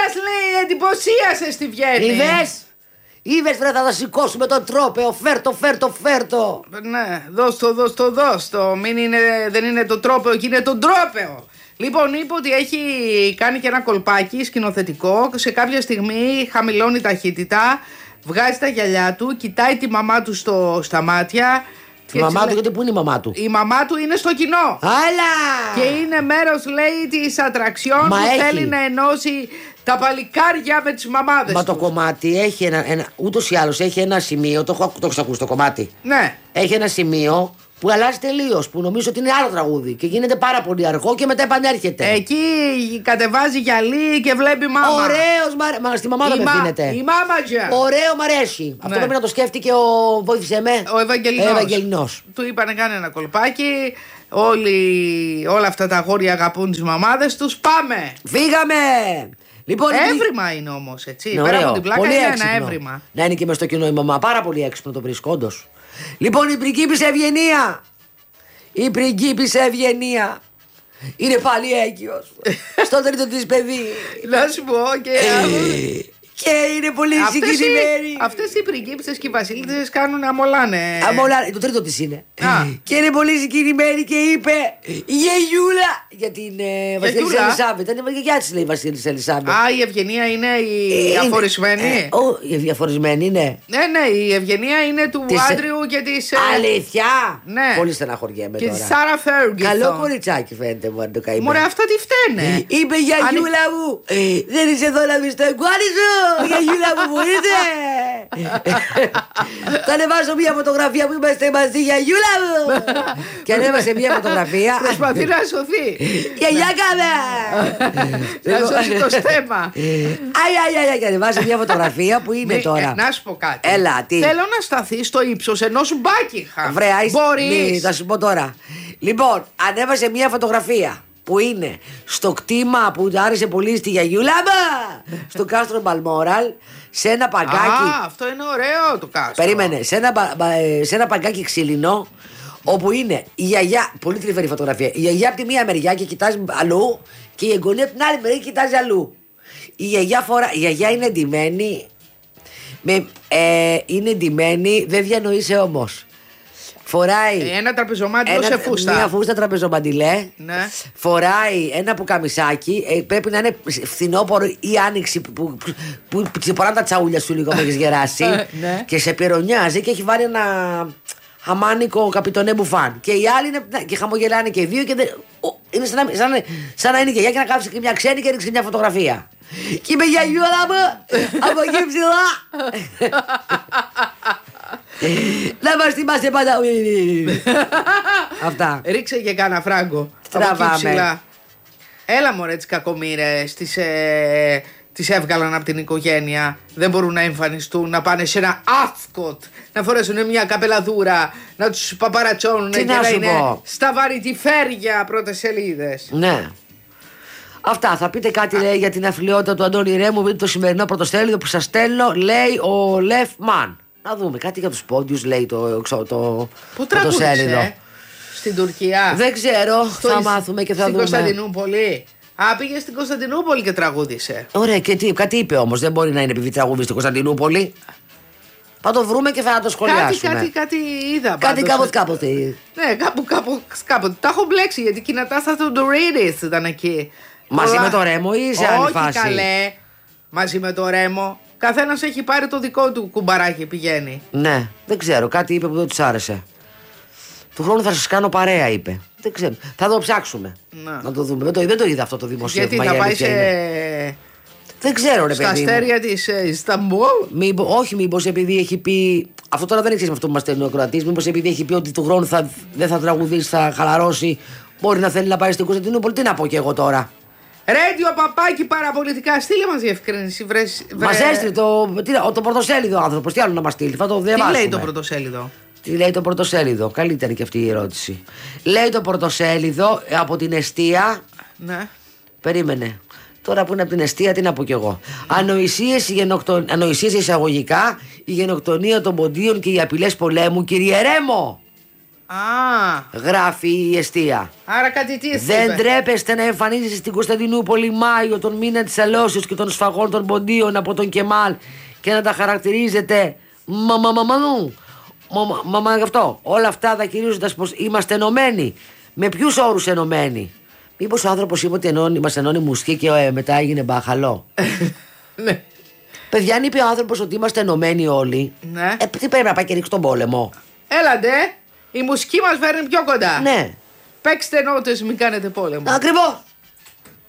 λέει, εντυπωσίασε στη Βιέννη. Είδες βρε, θα τα σηκώσουμε τον τρόπεο. Φέρτο. Ναι, δώσ' το. Δεν είναι το τρόπεο και είναι τον τρόπεο. Λοιπόν, είπε ότι έχει κάνει και ένα κολπάκι σκηνοθετικό. Σε κάποια στιγμή χαμηλώνει ταχύτητα, βγάζει τα γυαλιά του, κοιτάει τη μαμά του στα μάτια. Τη μαμά του, γιατί πού είναι η μαμά του? Η μαμά του είναι στο κοινό. Άλλα! Και είναι μέρος, λέει, της ατραξιόν που θέλει να ενώσει τα παλικάρια με τις μαμάδες. Μα τους. Το κομμάτι έχει ούτως ή άλλως έχει ένα σημείο. Το έχεις ακούσει το κομμάτι? Ναι. Έχει ένα σημείο που αλλάζει τελείως, που νομίζω ότι είναι άλλο τραγούδι και γίνεται πάρα πολύ αργό και μετά επανέρχεται. Εκεί κατεβάζει γυαλί και βλέπει μάμα. Ωραίος, μα στη μαμά δεν απευθύνεται. Η μάματζα. Ωραίο, μ' αρέσει. Ναι. Αυτό πρέπει να το σκέφτηκε βοήθησε με. Ο Ευαγγελινός. Του είπανε κάνε ένα κολπάκι. Όλα αυτά τα αγόρια αγαπούν τις μαμάδες τους. Πάμε! Φύγαμε! Λοιπόν, έβριμα είναι όμως, έτσι. Ναι, πέρα από την πλάκα πολύ είναι έξυπνο. ένα έβριμα. Να είναι και μες στο κοινό η μαμά. Πάρα πολύ έξυπνο το βρίσκω, όντως. Λοιπόν, η πριγκίπισσα Ευγενία. Η πριγκίπισσα Ευγενία είναι πάλι έγκυος. Στο τρίτο της παιδί. Να σου πω και είναι πολύ συγκινημένη. Αυτές οι πριγκίπισσες και οι βασίλισσες κάνουν αμολάνε. Το τρίτο της είναι. Και είναι πολύ συγκινημένη και είπε γεγιούλα για την Βασίλισσα Ελισάβετ. Ήταν η γιαγιά της, λέει, η Βασίλισσα Ελισάβετ. Η Ευγενία είναι η αφορισμένη. Η αφορισμένη, ναι. Ναι, η Ευγενία είναι του Άντριου και της. Αλήθεια! Ναι. Πολύ στεναχωριέμαι και τώρα. Και τη Σάρα Φέργκισον. Καλό κοριτσάκι φαίνεται μου, αν το καημένο. Μωρέ, αυτά τι φταίνε. Είπε γιαγιούλα μου, δεν είσαι εδώ να βρεις το εγκουάρι σου. Γιαγιούλα μου, που είσαι. Θα ανεβάσω μια φωτογραφία που είμαστε μαζί, γιαγιούλα μου. Και ανέβασε μια φωτογραφία. Προσπαθεί να σωθεί. Γιαγιά κάνε. Να σώσει το στέμα. Αι, και ανεβάσει μια φωτογραφία που είναι τώρα. Να σου πω κάτι. Έλα, τι. Θέλω να σταθεί στο ύψος ενός Μπάκιγχαμ. Μπορείς. Θα σου πω τώρα. Λοιπόν, ανέβασε μια φωτογραφία που είναι στο κτήμα που άρεσε πολύ στη γιαγιούλα μου, στο κάστρο Μπαλμόραλ, σε ένα παγκάκι. Αυτό είναι ωραίο το κάστρο. Περίμενε, σε ένα παγκάκι ξύλινο, όπου είναι η γιαγιά, πολύ τρυφερή φωτογραφία, η γιαγιά από τη μία μεριά και κοιτάζει αλλού και η εγγονή από την άλλη μεριά και κοιτάζει αλλού. Η γιαγιά είναι ντυμένη, είναι ντυμένη, δεν διανοείσαι όμως. Φοράει ένα τραπεζομάντιλο σε φούστα. Μια φούστα τραπεζομαντιλέ. Ναι. Φοράει ένα πουκαμισάκι. Πρέπει να είναι φθινόπωρο ή άνοιξη που ξεποράνε τα τσαούλια σου λίγο με έχεις γεράσει. Ναι. Και σε πυρονιάζει και έχει βάλει ένα χαμάνικο καπιτονέ μπουφάν. Και οι άλλοι είναι, και χαμογελάνε και οι δύο. Και είναι σαν να είναι και να κάψει και μια ξένη και ρίξει μια φωτογραφία. Και είπε γιαγιούλα μου, από εκεί ψηλά. Να μας θυμάσαι πάντα. Αυτά. Ρίξε και κάνα φράγκο. Τραβάμε. Έλα μωρέ τις κακομοίρες. Τις έβγαλαν από την οικογένεια. Δεν μπορούν να εμφανιστούν. Να πάνε σε ένα άσκοτ. Να φορέσουν μια καπελαδούρα. Να τους παπαρατσώνουν. Τι και να σου είναι πω. στα βαρυτιφέρια πρώτες σελίδες. Ναι. Αυτά. Θα πείτε κάτι, λέει, για την αφιλιότητα του Αντώνη Ρέμου. Δείτε το σημερινό πρωτοσέλιδο που σας στέλνω. Λέει ο Λεφ Μαν. Να δούμε κάτι για τους πόντιους, λέει το πρωτοσέλιδο. Στην Τουρκία. Δεν ξέρω. Θα μάθουμε και θα στην δούμε. Στην Κωνσταντινούπολη. Πήγε στην Κωνσταντινούπολη και τραγούδισε. Ωραία, και κάτι είπε όμως. Δεν μπορεί να είναι επειδή τραγούδι στην Κωνσταντινούπολη. Θα το βρούμε και θα το σχολιάσουμε. Κάτι είδα. Κάτι κάποτε. Ναι, κάποτε. Τα έχω μπλέξει γιατί η Νατάστα Θεοδωρίδης ήταν εκεί. Μαζί με το Ρέμο ή σε άλλη φάση? Όχι καλέ. Μαζί με το Ρέμο. Καθένας έχει πάρει το δικό του κουμπαράκι, πηγαίνει. Ναι, δεν ξέρω. Κάτι είπε που δεν τους άρεσε. Του χρόνου θα σας κάνω παρέα, είπε. Δεν ξέρω. Θα το ψάξουμε. Να το δούμε. Δεν το είδα αυτό το δημοσίευμα. Γιατί θα πάει σε. Δεν ξέρω, ρε παιδί. Στα αστέρια της Ισταμπούλ. Όχι, μήπως επειδή έχει πει. Αυτό τώρα δεν εξής με αυτό που μας στέλνει ο Κροατής. Μήπως επειδή έχει πει ότι του χρόνου δεν θα τραγουδήσει, θα χαλαρώσει. Μπορεί να θέλει να πάει στην Κωνσταντινούπολη. Τι να πω κι εγώ τώρα. Ρέντιο παπάκι παραπολιτικά. Στείλε μας διευκρίνηση. Μας έστειλε το πρωτοσέλιδο άνθρωπος. Τι άλλο να μας στείλει. Θα το διαβάσουμε. Τι λέει το πρωτοσέλιδο? Τι λέει το πρωτοσέλιδο? Καλύτερη και αυτή η ερώτηση. Λέει το πρωτοσέλιδο από την εστία. Ναι. Περίμενε. Τώρα που είναι από την εστία, τι να πω κι εγώ. Ανοησίες εισαγωγικά, η γενοκτονία των ποντίων και οι απειλές πολέμου, κύριε Ρέμο. Γράφει η εστία. Άρα κάτι τι Δεν τρέπεστε να εμφανίζεστε στην Κωνσταντινούπολη Μάιο, τον μήνα της Αλώσεως και των σφαγών των ποντίων από τον Κεμάλ και να τα χαρακτηρίζετε γι' αυτό. Όλα αυτά δακηρύζοντας πως είμαστε ενωμένοι. Με ποιους όρους ενωμένοι? Μήπως ο άνθρωπος είπε ότι μας ενώνει μουσική και μετά έγινε μπάχαλο? Ναι. Παιδιά, αν είπε ο άνθρωπος ότι είμαστε ενωμένοι όλοι, Ναι. Τι πρέπει να πάει και ρίξει τον πόλεμο? Έλαντε, η μουσική μας φέρνει πιο κοντά. Ναι. Παίξτε νότες, μην κάνετε πόλεμο. Ακριβώς.